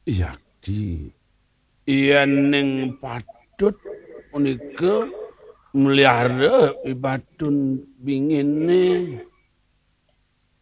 Yakti. Yen ning padut punika melihara ibadun bingine